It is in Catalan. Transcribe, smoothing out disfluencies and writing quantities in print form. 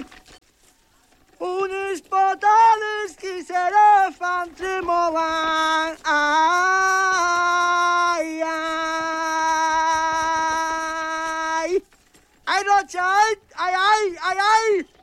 Unes patades que se la fan tremolar. Ai, ai. Ai, Rocha, ai, ai, ai, ai.